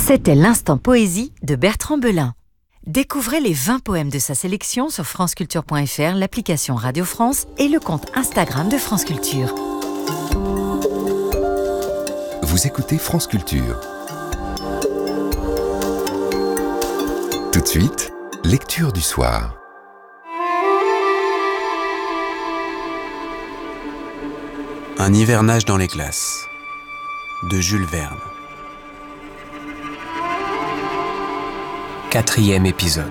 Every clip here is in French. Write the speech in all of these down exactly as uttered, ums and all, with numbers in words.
C'était l'instant poésie de Bertrand Belin. Découvrez les vingt poèmes de sa sélection sur franceculture point f r, l'application Radio France et le compte Instagram de France Culture. Vous écoutez France Culture. Tout de suite, lecture du soir. Un hivernage dans les glaces, de Jules Verne. Quatrième épisode.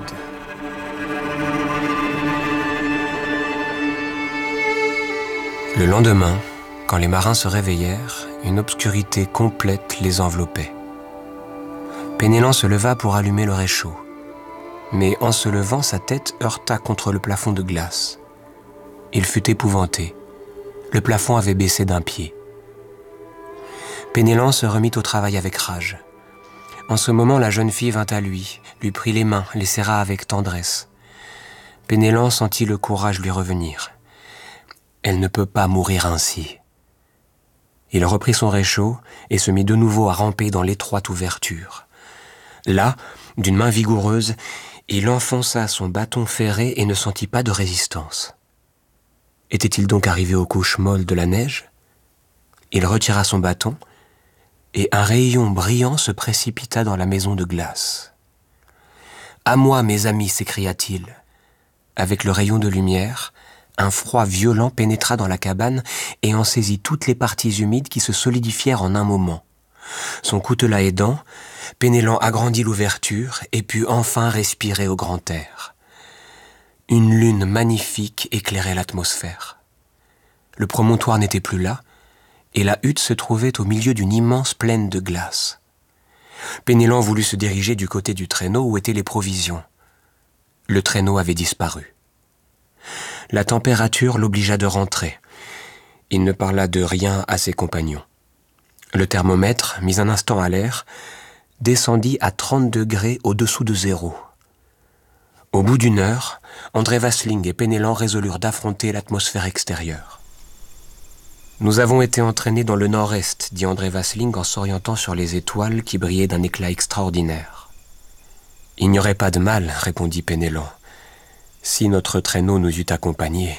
Le lendemain, quand les marins se réveillèrent, une obscurité complète les enveloppait. Penellan se leva pour allumer le réchaud, mais en se levant, sa tête heurta contre le plafond de glace. Il fut épouvanté. Le plafond avait baissé d'un pied. Penellan se remit au travail avec rage. En ce moment, la jeune fille vint à lui, lui prit les mains, les serra avec tendresse. Penellan sentit le courage lui revenir. Elle ne peut pas mourir ainsi. Il reprit son réchaud et se mit de nouveau à ramper dans l'étroite ouverture. Là, d'une main vigoureuse, il enfonça son bâton ferré et ne sentit pas de résistance. Était-il donc arrivé aux couches molles de la neige ? Il retira son bâton, et un rayon brillant se précipita dans la maison de glace. « À moi, mes amis !» s'écria-t-il. Avec le rayon de lumière, un froid violent pénétra dans la cabane et en saisit toutes les parties humides qui se solidifièrent en un moment. Son coutelas aidant, Penellan agrandit l'ouverture et put enfin respirer au grand air. Une lune magnifique éclairait l'atmosphère. Le promontoire n'était plus là, et la hutte se trouvait au milieu d'une immense plaine de glace. Penellan voulut se diriger du côté du traîneau où étaient les provisions. Le traîneau avait disparu. La température l'obligea de rentrer. Il ne parla de rien à ses compagnons. Le thermomètre, mis un instant à l'air, descendit à trente degrés au-dessous de zéro. Au bout d'une heure, André Vasling et Penellan résolurent d'affronter l'atmosphère extérieure. « Nous avons été entraînés dans le nord-est, dit André Vasling en s'orientant sur les étoiles qui brillaient d'un éclat extraordinaire. « Il n'y aurait pas de mal, répondit Penellan, si notre traîneau nous eût accompagnés.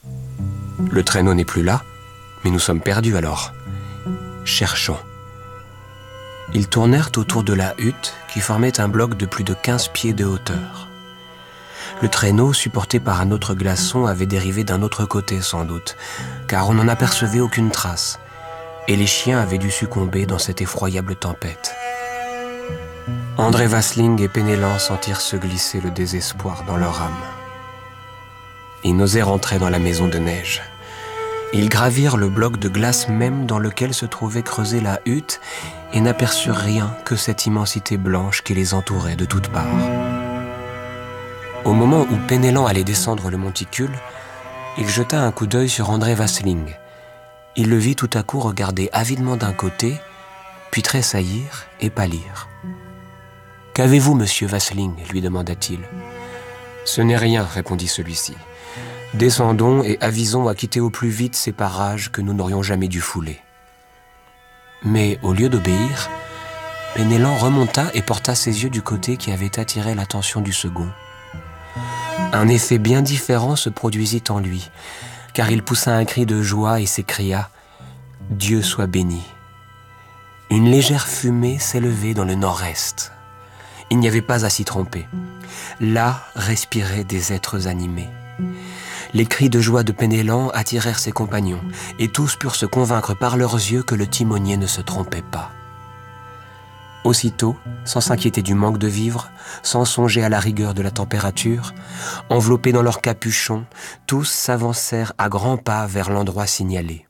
Le traîneau n'est plus là, mais nous sommes perdus alors. Cherchons. » Ils tournèrent autour de la hutte qui formait un bloc de plus de quinze pieds de hauteur. Le traîneau, supporté par un autre glaçon, avait dérivé d'un autre côté sans doute, car on n'en apercevait aucune trace, et les chiens avaient dû succomber dans cette effroyable tempête. André Vasling et Penellan sentirent se glisser le désespoir dans leur âme. Ils n'osaient rentrer dans la maison de neige. Ils gravirent le bloc de glace même dans lequel se trouvait creusée la hutte et n'aperçurent rien que cette immensité blanche qui les entourait de toutes parts. Au moment où Penellan allait descendre le monticule, il jeta un coup d'œil sur André Vasling. Il le vit tout à coup regarder avidement d'un côté, puis tressaillir et pâlir. « Qu'avez-vous, monsieur Vasling ?» lui demanda-t-il. « Ce n'est rien, répondit celui-ci. Descendons et avisons à quitter au plus vite ces parages que nous n'aurions jamais dû fouler. » Mais au lieu d'obéir, Penellan remonta et porta ses yeux du côté qui avait attiré l'attention du second. Un effet bien différent se produisit en lui, car il poussa un cri de joie et s'écria « Dieu soit béni !» Une légère fumée s'élevait dans le nord-est. Il n'y avait pas à s'y tromper. Là respiraient des êtres animés. Les cris de joie de Penellan attirèrent ses compagnons, et tous purent se convaincre par leurs yeux que le timonier ne se trompait pas. Aussitôt, sans s'inquiéter du manque de vivres, sans songer à la rigueur de la température, enveloppés dans leurs capuchons, tous s'avancèrent à grands pas vers l'endroit signalé.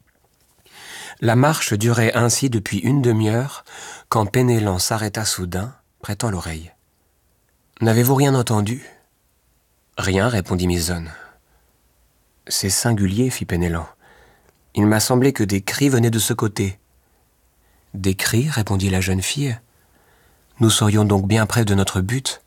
La marche durait ainsi depuis une demi-heure, quand Penellan s'arrêta soudain, prêtant l'oreille. « N'avez-vous rien entendu ?»« Rien, répondit Misonne. »« C'est singulier, fit Penellan. Il m'a semblé que des cris venaient de ce côté. » « Des cris, répondit la jeune fille. Nous serions donc bien près de notre but.